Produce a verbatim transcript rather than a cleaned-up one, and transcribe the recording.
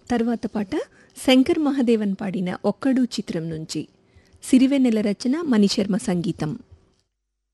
తర్వాత పాట శంకర్ మహాదేవన్ పాడిన ఒక్కడు చిత్రం నుంచి. సిరివెన్నెల రచన, మణిశర్మ సంగీతం.